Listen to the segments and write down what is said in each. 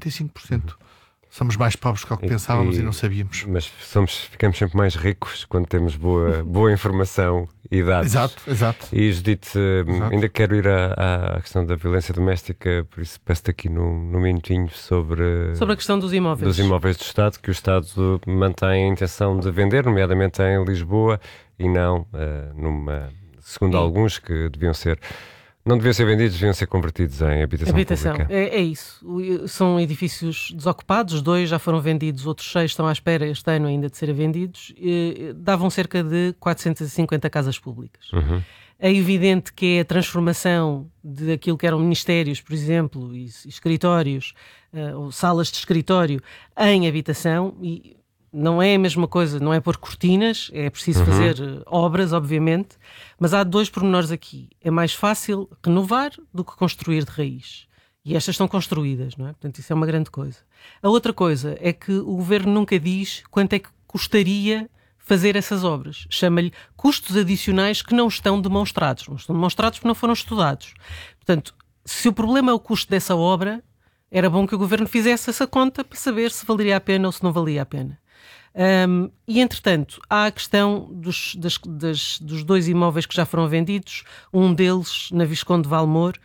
45%. Somos mais pobres do que pensávamos e não sabíamos. Mas ficamos sempre mais ricos quando temos boa informação e dados. Exato. E, Judite, ainda quero ir à questão da violência doméstica, por isso peço-te aqui num minutinho sobre a questão dos imóveis. Dos imóveis do Estado, que o Estado mantém a intenção de vender, nomeadamente em Lisboa, e não segundo alguns, que não deviam ser vendidos, deviam ser convertidos em habitação pública. É isso. São edifícios desocupados, 2 já foram vendidos, outros 6 estão à espera este ano ainda de serem vendidos. Davam cerca de 450 casas públicas. Uhum. É evidente que é a transformação daquilo que eram ministérios, por exemplo, e escritórios, ou salas de escritório, em habitação, e não é a mesma coisa, não é pôr cortinas, é preciso fazer obras, obviamente, mas há 2 pormenores aqui. É mais fácil renovar do que construir de raiz. E estas estão construídas, não é? Portanto, isso é uma grande coisa. A outra coisa é que o Governo nunca diz quanto é que custaria fazer essas obras. Chama-lhe custos adicionais que não estão demonstrados. Não estão demonstrados porque não foram estudados. Portanto, se o problema é o custo dessa obra, era bom que o Governo fizesse essa conta para saber se valeria a pena ou se não valia a pena. E, entretanto, há a questão dos 2 imóveis que já foram vendidos, um deles na Visconde de Valmor,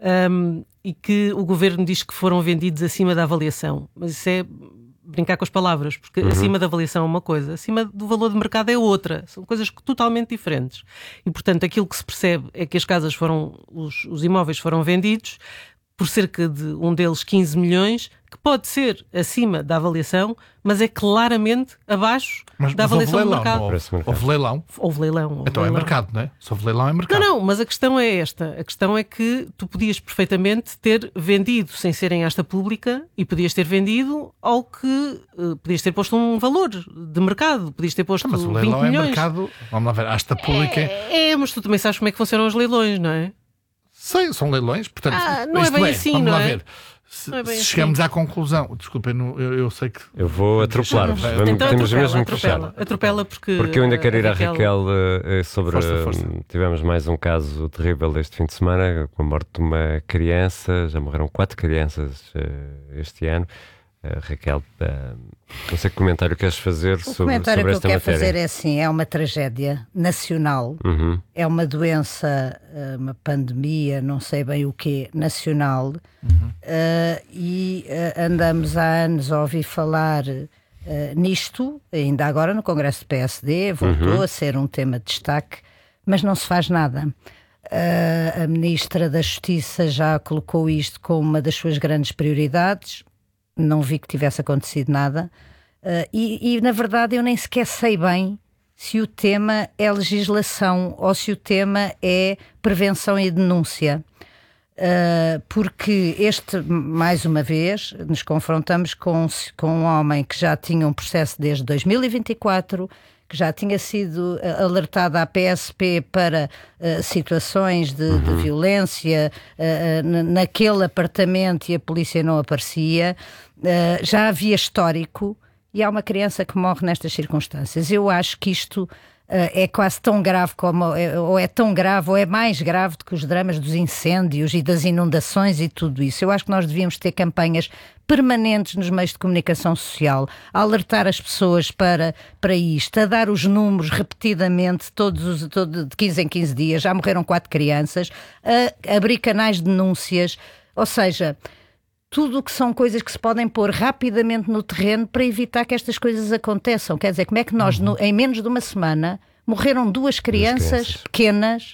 e que o Governo diz que foram vendidos acima da avaliação. Mas isso é brincar com as palavras, porque acima da avaliação é uma coisa, acima do valor de mercado é outra. São coisas totalmente diferentes. E, portanto, aquilo que se percebe é que os imóveis foram vendidos por cerca de um deles 15 milhões, que pode ser acima da avaliação, mas é claramente abaixo da avaliação do mercado. Houve leilão. Houve leilão. Então é mercado, não é? Se houve leilão é mercado. Não, mas a questão é esta. A questão é que tu podias perfeitamente ter vendido sem ser em asta pública e podias ter vendido ao que... podias ter posto um valor de mercado. Podias ter posto 20 milhões. Mas o leilão é mercado. Vamos lá ver, a asta pública... Mas tu também sabes como é que funcionam os leilões, não é? Sei, são leilões, portanto... não é bem assim, vamos não lá é? ver. Se chegamos à conclusão... Desculpem, eu sei que... Eu vou atropelar-vos. Então temos mesmo que fechar. Atropela porque eu ainda quero ir à Raquel sobre... Força. Tivemos mais um caso terrível este fim de semana, com a morte de uma criança. Já morreram 4 crianças este ano. Raquel, não sei que comentário queres fazer sobre esta matéria. O comentário que eu quero fazer é assim, é uma tragédia nacional, é uma doença, uma pandemia, não sei bem o quê, nacional, e andamos há anos a ouvir falar nisto, ainda agora no Congresso do PSD, voltou a ser um tema de destaque, mas não se faz nada. A Ministra da Justiça já colocou isto como uma das suas grandes prioridades. Não vi que tivesse acontecido nada e na verdade eu nem sequer sei bem se o tema é legislação ou se o tema é prevenção e denúncia, porque mais uma vez nos confrontamos com um homem que já tinha um processo desde 2024, que já tinha sido alertado à PSP para situações de violência naquele apartamento e a polícia não aparecia. Já havia histórico e há uma criança que morre nestas circunstâncias. Eu acho que isto é quase tão grave ou é tão grave ou é mais grave do que os dramas dos incêndios e das inundações e tudo isso. Eu acho que nós devíamos ter campanhas permanentes nos meios de comunicação social, a alertar as pessoas para isto, a dar os números repetidamente, de 15 em 15 dias. Já morreram 4 crianças, a abrir canais de denúncias, ou seja... Tudo o que são coisas que se podem pôr rapidamente no terreno para evitar que estas coisas aconteçam. Quer dizer, como é que nós, em menos de uma semana, morreram 2 crianças pequenas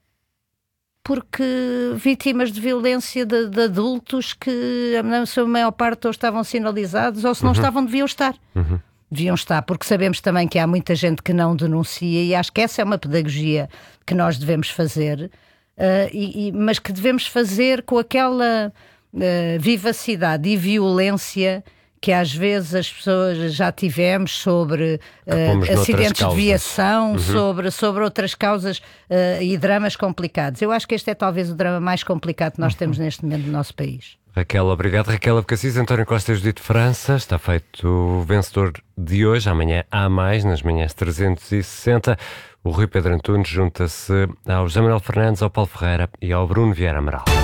porque vítimas de violência de adultos que, na sua maior parte, ou estavam sinalizados ou se não estavam, deviam estar. Deviam estar, porque sabemos também que há muita gente que não denuncia e acho que essa é uma pedagogia que nós devemos fazer, mas que devemos fazer com aquela... vivacidade e violência que às vezes as pessoas já tivemos sobre acidentes de viação, sobre outras causas e dramas complicados. Eu acho que este é talvez o drama mais complicado que nós temos neste momento no nosso país. Raquel, obrigado. Raquel Abcacis, António Costa e Judite França. Está feito o vencedor de hoje. Amanhã há mais, nas manhãs 360. O Rui Pedro Antunes junta-se ao José Manuel Fernandes, ao Paulo Ferreira e ao Bruno Vieira Amaral.